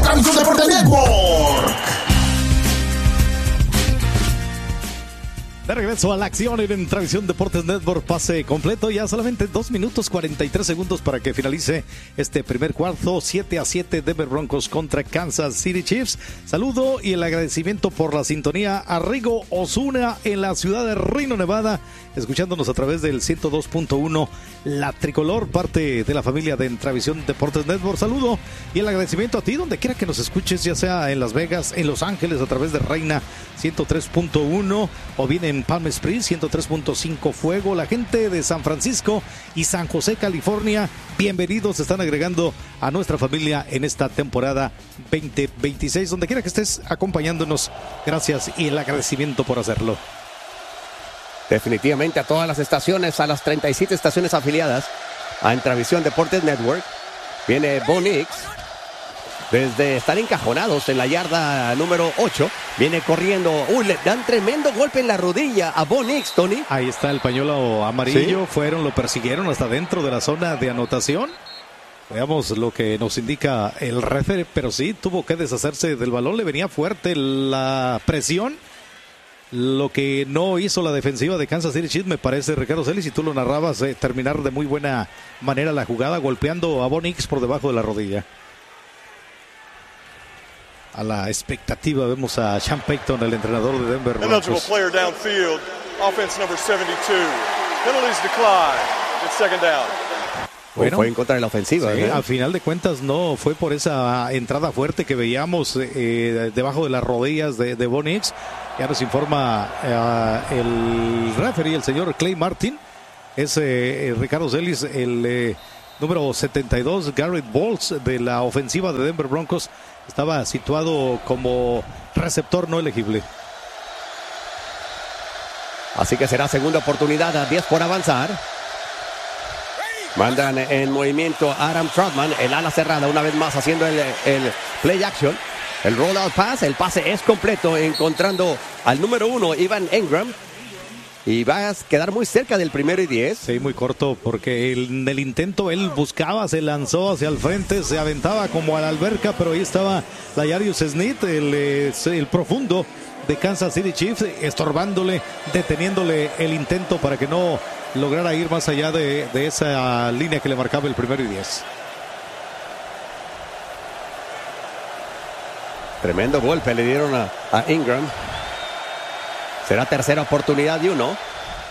Transmisión Deportes Network. De regreso a la acción en Transmisión Deportes Network, pase completo, ya solamente 2 minutos 43 segundos para que finalice este primer cuarto. 7-7 Denver Broncos contra Kansas City Chiefs. Saludo y el agradecimiento por la sintonía a Rigo Osuna en la ciudad de Reno, Nevada, escuchándonos a través del 102.1 La Tricolor, parte de la familia de Transmisión Deportes Network. Saludo y el agradecimiento a ti donde quiera que nos escuches, ya sea en Las Vegas, en Los Ángeles a través de Reina 103.1 o bien en Palm Springs 103.5 Fuego. La gente de San Francisco y San José, California, bienvenidos, se están agregando a nuestra familia en esta temporada 2026. Donde quiera que estés acompañándonos, gracias y el agradecimiento por hacerlo. Definitivamente a todas las estaciones, a las 37 estaciones afiliadas a Entravisión Deportes Network. Viene Bo Nix. Desde estar encajonados en la yarda número 8, viene corriendo. Le dan tremendo golpe en la rodilla a Bo Nix, Tony. Ahí está el pañuelo amarillo. ¿Sí? Lo persiguieron hasta dentro de la zona de anotación. Veamos lo que nos indica el referee, pero sí, tuvo que deshacerse del balón. Le venía fuerte la presión. Lo que no hizo la defensiva de Kansas City Chiefs, me parece, Ricardo Celis, y tú lo narrabas, terminar de muy buena manera la jugada, golpeando a Bo Nix por debajo de la rodilla. A la expectativa vemos a Sean Payton, el entrenador de Denver Broncos. Eligible player downfield, offense number 72. Penalties decline. It's second down. Bueno, fue en contra de la ofensiva. Sí, al final de cuentas no fue por esa entrada fuerte que veíamos debajo de las rodillas de Bo Nix. Ya nos informa el referee, el señor Clay Martin. Es Ricardo Celis, el número 72, Garrett Bowles, de la ofensiva de Denver Broncos. Estaba situado como receptor no elegible. Así que será segunda oportunidad, a 10 por avanzar. Mandan en movimiento a Adam Troutman, el ala cerrada, una vez más haciendo el play action. El rollout pass, el pase es completo, encontrando al número 1, Evan Engram. Y va a quedar muy cerca del 1st y 10. Sí, muy corto, porque en el intento él buscaba, se lanzó hacia el frente, se aventaba como a la alberca, pero ahí estaba L'Jarius Sneed, el profundo de Kansas City Chiefs, estorbándole, deteniéndole el intento para que no lograra ir más allá de esa línea que le marcaba el 1st y 10. Tremendo golpe le dieron a Ingram. Será tercera oportunidad y 1.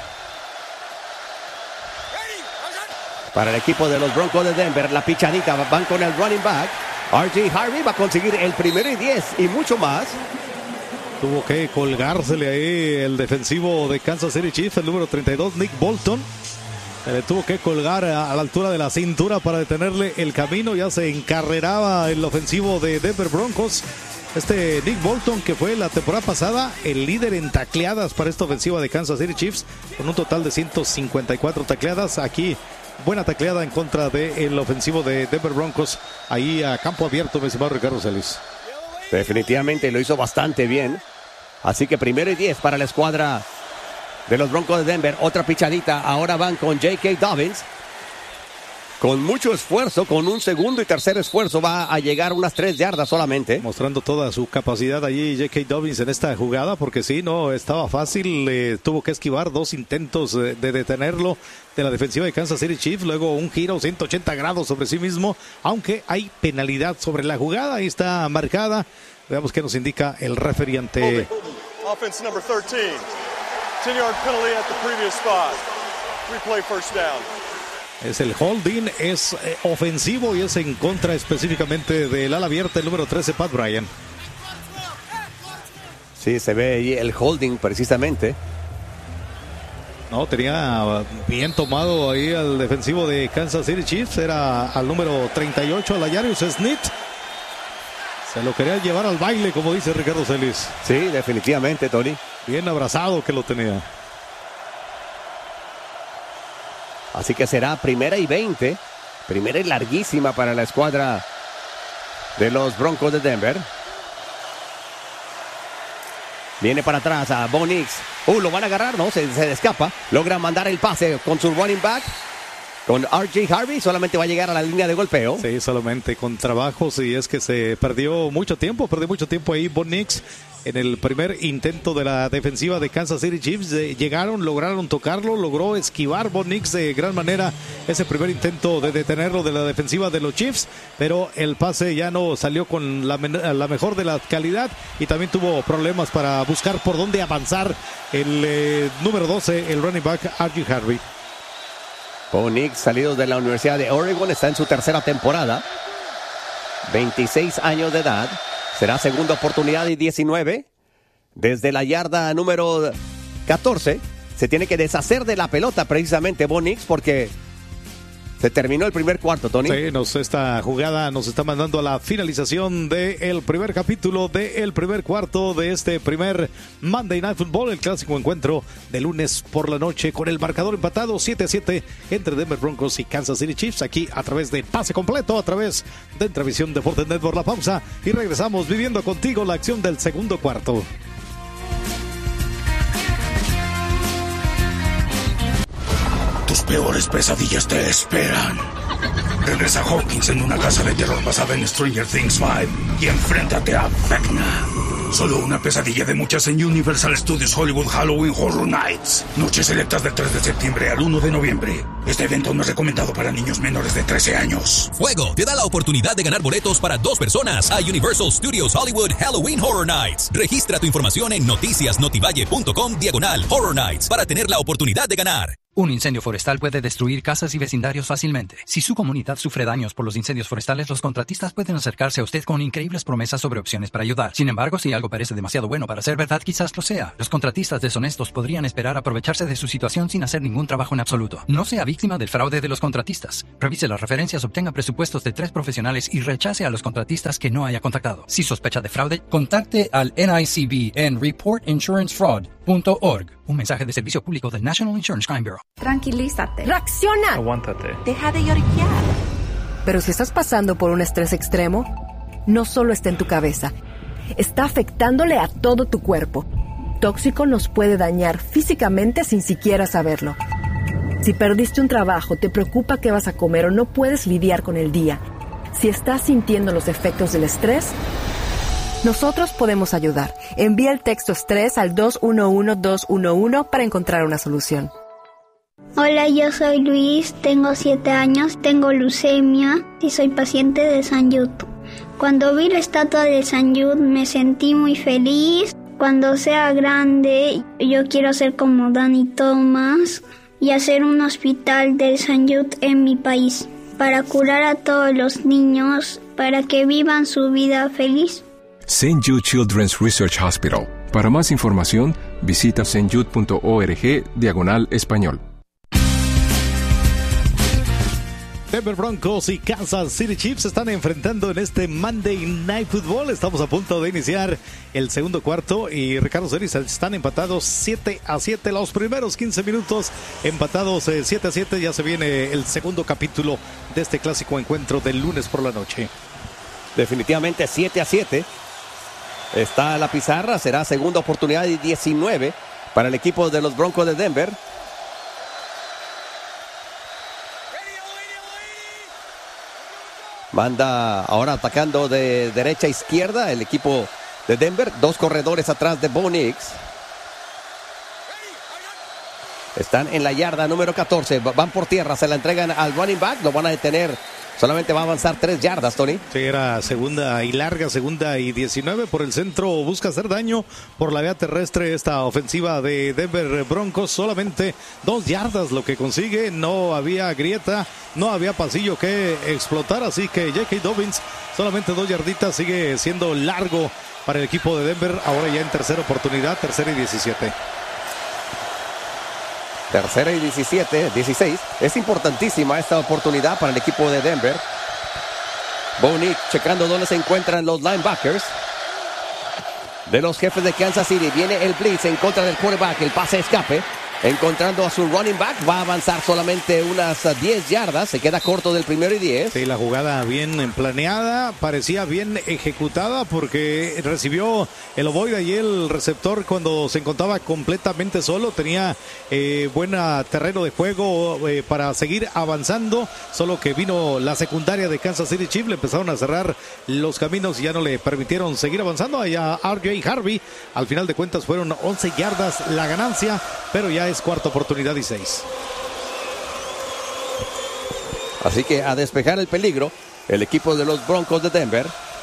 Para el equipo de los Broncos de Denver, la pichadita, van con el running back. R.J. Harvey va a conseguir el 1st y 10 y mucho más. Tuvo que colgársele ahí el defensivo de Kansas City Chiefs, el número 32, Nick Bolton. Se le tuvo que colgar a la altura de la cintura para detenerle el camino. Ya se encarreraba el ofensivo de Denver Broncos. Nick Bolton, que fue la temporada pasada el líder en tacleadas para esta ofensiva de Kansas City Chiefs, con un total de 154 tacleadas. Aquí, buena tacleada en contra del ofensivo de Denver Broncos, ahí a campo abierto, mi estimado Ricardo Celis. Definitivamente lo hizo bastante bien. Así que 1st y 10 para la escuadra de los Broncos de Denver. Otra pichadita, ahora van con J.K. Dobbins. Con mucho esfuerzo, con un segundo y tercer esfuerzo, va a llegar unas 3 yardas solamente. Mostrando toda su capacidad allí J.K. Dobbins en esta jugada, porque sí, no estaba fácil. Tuvo que esquivar 2 intentos de detenerlo de la defensiva de Kansas City Chiefs. Luego un giro 180 grados sobre sí mismo, aunque hay penalidad sobre la jugada. Ahí está marcada. Veamos qué nos indica el referee ante... Offense number 13. 10-yard penalty at the previous spot. Replay first down. Es el holding, es ofensivo y es en contra específicamente del ala abierta, el número 13, Pat Bryant. Sí, se ve ahí el holding precisamente. No, tenía bien tomado ahí al defensivo de Kansas City Chiefs, era al número 38, a L'Jarius Sneed. Se lo quería llevar al baile, como dice Ricardo Celis. Sí, definitivamente, Tony. Bien abrazado que lo tenía. Así que será 1st y 20. Primera y larguísima para la escuadra de los Broncos de Denver. Viene para atrás a Bo Nix. Lo van a agarrar, no, se escapa. Logra mandar el pase con su running back. con R.J. Harvey, solamente va a llegar a la línea de golpeo. Sí, solamente con trabajos, y es que se perdió mucho tiempo ahí Bo Nix en el primer intento de la defensiva de Kansas City Chiefs. Lograron tocarlo, logró esquivar Bo Nix de gran manera ese primer intento de detenerlo de la defensiva de los Chiefs, pero el pase ya no salió con la mejor de la calidad, y también tuvo problemas para buscar por dónde avanzar el número 12, el running back R.J. Harvey. Bo Nix, salido de la Universidad de Oregon, está en su tercera temporada. 26 años de edad. Será segunda oportunidad y 19. Desde la yarda número 14, se tiene que deshacer de la pelota precisamente Bo Nix, porque se terminó el primer cuarto, Tony. Sí, esta jugada nos está mandando a la finalización del primer capítulo del primer cuarto de este primer Monday Night Football, el clásico encuentro de lunes por la noche, con el marcador empatado 7-7 entre Denver Broncos y Kansas City Chiefs, aquí a través de Pase Completo, a través de Entrevisión Deportes Network. La pausa y regresamos viviendo contigo la acción del segundo cuarto. Tus peores pesadillas te esperan. Regresa Hawkins en una casa de terror basada en Stranger Things 5 y enfréntate a Vecna. Solo una pesadilla de muchas en Universal Studios Hollywood Halloween Horror Nights. Noches selectas del 3 de septiembre al 1 de noviembre. Este evento no es recomendado para niños menores de 13 años. Fuego te da la oportunidad de ganar boletos para 2 personas a Universal Studios Hollywood Halloween Horror Nights. Registra tu información en noticiasnotivalle.com/Horror Nights para tener la oportunidad de ganar. Un incendio forestal puede destruir casas y vecindarios fácilmente. Si su comunidad sufre daños por los incendios forestales, los contratistas pueden acercarse a usted con increíbles promesas sobre opciones para ayudar. Sin embargo, si algo parece demasiado bueno para ser verdad, quizás lo sea. Los contratistas deshonestos podrían esperar aprovecharse de su situación sin hacer ningún trabajo en absoluto. No sea víctima del fraude de los contratistas. Revise las referencias, obtenga presupuestos de 3 profesionales y rechace a los contratistas que no haya contactado. Si sospecha de fraude, contacte al NICB en reportinsurancefraud.org. Un mensaje de servicio público del National Insurance Crime Bureau. Tranquilízate. ¡Reacciona! Aguántate. Deja de lloriquear. Pero si estás pasando por un estrés extremo, no solo está en tu cabeza, está afectándole a todo tu cuerpo. Tóxico nos puede dañar físicamente sin siquiera saberlo. Si perdiste un trabajo, te preocupa qué vas a comer o no puedes lidiar con el día. Si estás sintiendo los efectos del estrés, nosotros podemos ayudar. Envía el texto estrés al 211-211 para encontrar una solución. Hola, yo soy Luis, tengo 7 años, tengo leucemia y soy paciente de St. Jude. Cuando vi la estatua de St. Jude me sentí muy feliz. Cuando sea grande, yo quiero ser como Danny Thomas y hacer un hospital de St. Jude en mi país para curar a todos los niños, para que vivan su vida feliz. St. Jude Children's Research Hospital. Para más información, visita stjude.org/español. Denver Broncos y Kansas City Chiefs se están enfrentando en este Monday Night Football. Estamos a punto de iniciar el segundo cuarto y Ricardo Celis están empatados 7-7. Los primeros 15 minutos empatados 7-7. Ya se viene el segundo capítulo de este clásico encuentro del lunes por la noche. Definitivamente 7-7. Está la pizarra, será segunda oportunidad y 19 para el equipo de los Broncos de Denver. Manda ahora atacando de derecha a izquierda el equipo de Denver. 2 corredores atrás de Bo Nix. Están en la yarda número 14. Van por tierra, se la entregan al running back. Lo van a detener. Solamente va a avanzar 3 yardas, Tony. Sí, era segunda y larga, segunda y 19 por el centro. Busca hacer daño por la vía terrestre esta ofensiva de Denver Broncos. Solamente 2 yardas lo que consigue. No había grieta, no había pasillo que explotar. Así que J.K. Dobbins, solamente 2 yarditas. Sigue siendo largo para el equipo de Denver. Ahora ya en tercera oportunidad, tercera y 17. Tercera y 16. Es importantísima esta oportunidad para el equipo de Denver. Bo Nix checando dónde se encuentran los linebackers de los Jefes de Kansas City. Viene el blitz en contra del quarterback. El pase escape. encontrando a su running back. Va a avanzar solamente unas 10 yardas. Se queda corto del 1st y 10. Sí, la jugada bien planeada, parecía bien ejecutada porque recibió el ovoide y el receptor cuando se encontraba completamente solo. Tenía buen terreno de juego para seguir avanzando, solo que vino la secundaria de Kansas City Chiefs, le empezaron a cerrar los caminos y ya no le permitieron seguir avanzando. Allá RJ Harvey, al final de cuentas fueron 11 yardas la ganancia, pero ya es cuarta oportunidad y 6. Así que a despejar el peligro, el equipo de los Broncos de Denver.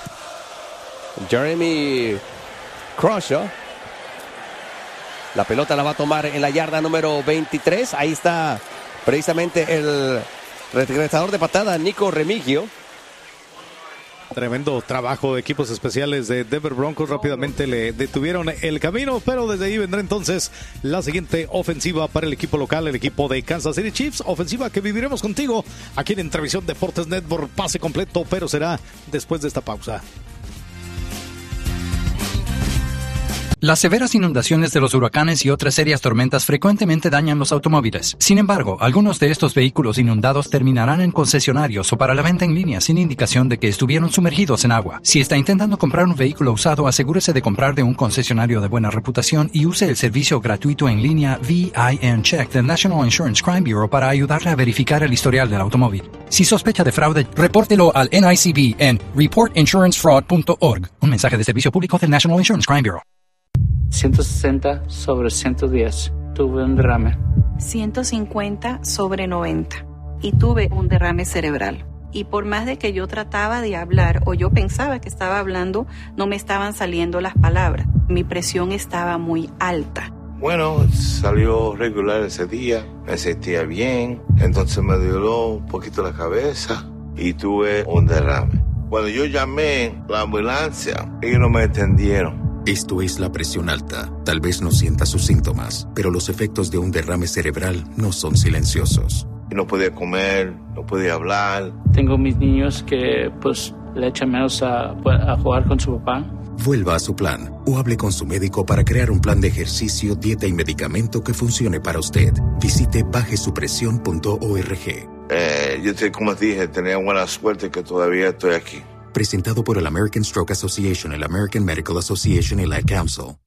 Jeremy Crawshaw. La pelota la va a tomar en la yarda número 23. Ahí está precisamente el regresador de patada, Nico Remigio. Tremendo trabajo de equipos especiales de Denver Broncos. Rápidamente le detuvieron el camino, pero desde ahí vendrá entonces la siguiente ofensiva para el equipo local, el equipo de Kansas City Chiefs. Ofensiva que viviremos contigo aquí en Entrevisión Deportes Network. Pase completo, pero será después de esta pausa. Las severas inundaciones de los huracanes y otras serias tormentas frecuentemente dañan los automóviles. Sin embargo, algunos de estos vehículos inundados terminarán en concesionarios o para la venta en línea sin indicación de que estuvieron sumergidos en agua. Si está intentando comprar un vehículo usado, asegúrese de comprar de un concesionario de buena reputación y use el servicio gratuito en línea VIN Check del National Insurance Crime Bureau para ayudarle a verificar el historial del automóvil. Si sospecha de fraude, repórtelo al NICB en reportinsurancefraud.org. Un mensaje de servicio público del National Insurance Crime Bureau. 160/110. Tuve un derrame. 150/90. Y tuve un derrame cerebral. Y por más de que yo trataba de hablar o yo pensaba que estaba hablando, no me estaban saliendo las palabras. Mi presión estaba muy alta. Bueno, salió regular ese día, me sentía bien, entonces me doló un poquito la cabeza y tuve un derrame. Cuando yo llamé la ambulancia, ellos no me entendieron. Esto es la presión alta. Tal vez no sienta sus síntomas, pero los efectos de un derrame cerebral no son silenciosos. No podía comer, no podía hablar. Tengo mis niños que pues le echan menos a jugar con su papá. Vuelva a su plan o hable con su médico para crear un plan de ejercicio, dieta y medicamento que funcione para usted. Visite bajesupresión.org. Yo, como dije, tenía buena suerte que todavía estoy aquí. Presentado por el American Stroke Association, el American Medical Association y la Ad Council.